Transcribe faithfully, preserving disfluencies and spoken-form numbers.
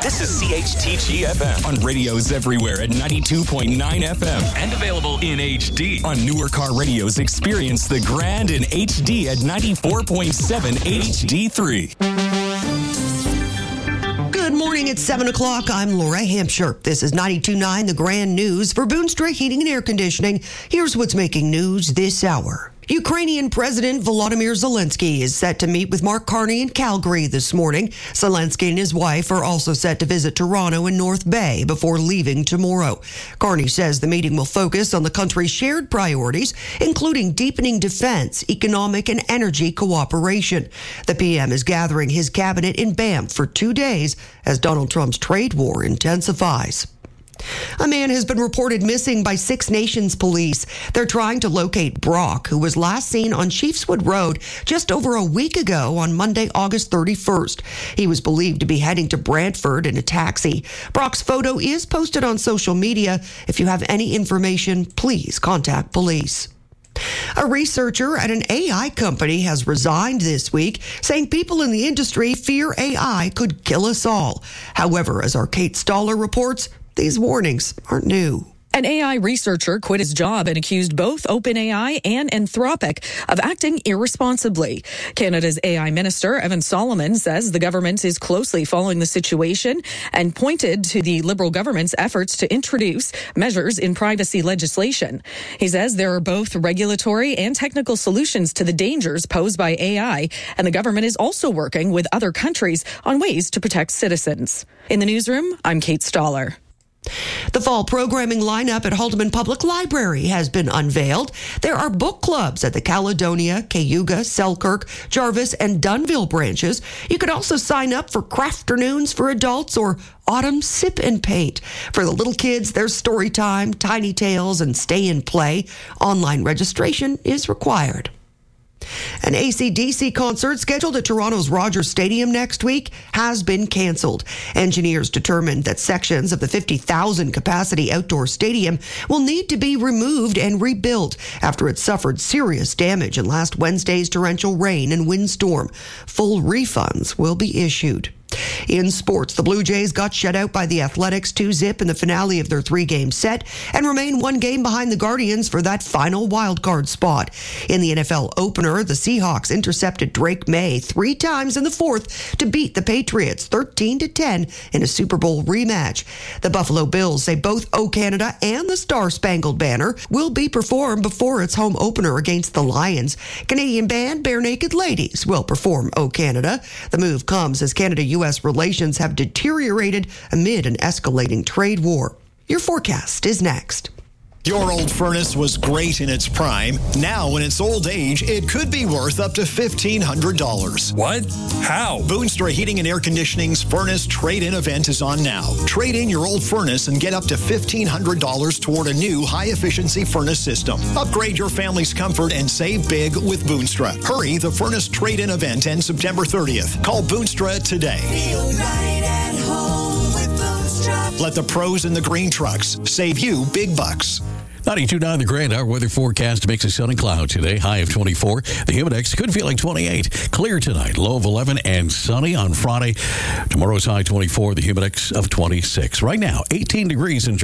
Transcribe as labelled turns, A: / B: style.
A: This is C H T G F M on radios everywhere at ninety-two point nine F M and available in H D. On newer car radios, experience the grand in H D at ninety-four point seven H D three.
B: Good morning. It's seven o'clock. I'm Laura Hampshire. This is ninety-two point nine, the Grand News for Boonstra Heating and Air Conditioning. Here's what's making news this hour. Ukrainian President Volodymyr Zelensky is set to meet with Mark Carney in Calgary this morning. Zelensky and his wife are also set to visit Toronto and North Bay before leaving tomorrow. Carney says the meeting will focus on the country's shared priorities, including deepening defense, economic, and energy cooperation. The P M is gathering his cabinet in Banff for two days as Donald Trump's trade war intensifies. A man has been reported missing by Six Nations police. They're trying to locate Brock, who was last seen on Chiefswood Road just over a week ago on Monday, August thirty-first. He was believed to be heading to Brantford in a taxi. Brock's photo is posted on social media. If you have any information, please contact police. A researcher at an A I company has resigned this week, saying people in the industry fear A I could kill us all. However, as our Kate Stoller reports, these warnings aren't new.
C: An A I researcher quit his job and accused both OpenAI and Anthropic of acting irresponsibly. Canada's A I Minister, Evan Solomon, says the government is closely following the situation and pointed to the Liberal government's efforts to introduce measures in privacy legislation. He says there are both regulatory and technical solutions to the dangers posed by A I, and the government is also working with other countries on ways to protect citizens. In the newsroom, I'm Kate Stoller.
B: The fall programming lineup at Haldeman Public Library has been unveiled. There are book clubs at the Caledonia, Cayuga, Selkirk, Jarvis, and Dunnville branches. You could also sign up for Crafternoons for adults or Autumn Sip and Paint. For the little kids, there's story time, tiny tales, and stay and play. Online registration is required. An A C D C concert scheduled at Toronto's Rogers Stadium next week has been cancelled. Engineers determined that sections of the fifty thousand capacity outdoor stadium will need to be removed and rebuilt after it suffered serious damage in last Wednesday's torrential rain and windstorm. Full refunds will be issued. In sports, the Blue Jays got shut out by the Athletics two zip in the finale of their three-game set and remain one game behind the Guardians for that final wildcard spot. In the N F L opener, the Seahawks intercepted Drake May three times in the fourth to beat the Patriots thirteen to ten in a Super Bowl rematch. The Buffalo Bills say both O Canada and the Star-Spangled Banner will be performed before its home opener against the Lions. Canadian band Bare Naked Ladies will perform O Canada. The move comes as Canada-U S relations have deteriorated amid an escalating trade war. Your forecast is next.
D: Your old furnace was great in its prime. Now, in its old age, it could be worth up to fifteen hundred dollars.
E: What? How?
D: Boonstra Heating and Air Conditioning's Furnace Trade-In event is on now. Trade in your old furnace and get up to fifteen hundred dollars toward a new high-efficiency furnace system. Upgrade your family's comfort and save big with Boonstra. Hurry, the Furnace Trade-In event ends September thirtieth. Call Boonstra today.
F: Feel right at home with Boonstra.
D: Let the pros in the green trucks save you big bucks.
E: ninety-two point nine The Grand Hour weather forecast makes a sunny cloud today, high of twenty-four. The Humidex could feel like twenty-eight. Clear tonight, low of eleven, and sunny on Friday. Tomorrow's high twenty-four, the Humidex of twenty-six. Right now, eighteen degrees in